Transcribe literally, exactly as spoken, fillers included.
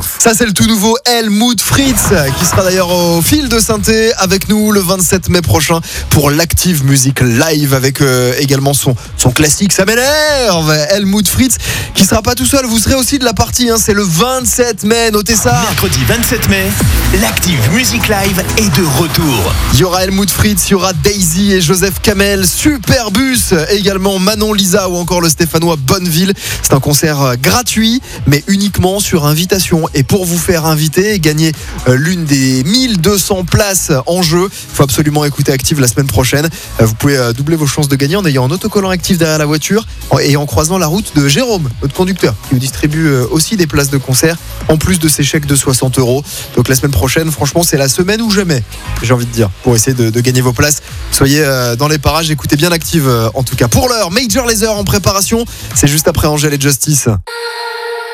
Ça, c'est le tout nouveau Helmut Fritz, qui sera d'ailleurs au fil de synthé avec nous le vingt-sept mai prochain pour l'Active Music Live, avec euh, également son, son classique Ça m'énerve. Helmut Fritz qui sera pas tout seul, vous serez aussi de la partie, hein, c'est le vingt-sept mai, notez ça. Mercredi vingt-sept mai, l'Active Music Live est de retour. Il y aura Helmut Fritz, il y aura Daisy et Joseph Kamel, Superbus, également Manon Lisa ou encore le Stéphanois Bonneville. C'est un concert gratuit, mais uniquement sur invitation. Et pour vous faire inviter et gagner l'une des mille deux cents places en jeu, il faut absolument écouter Active la semaine prochaine. Vous pouvez doubler vos chances de gagner en ayant un autocollant Active derrière la voiture et en croisant la route de Jérôme, notre conducteur, qui vous distribue aussi des places de concert en plus de ses chèques de soixante euros. Donc la semaine prochaine, franchement, c'est la semaine ou jamais, j'ai envie de dire, pour essayer de, de gagner vos places. Soyez dans les parages, écoutez bien Active en tout cas. Pour l'heure, Major Lazer en préparation, c'est juste après Angèle et Justice.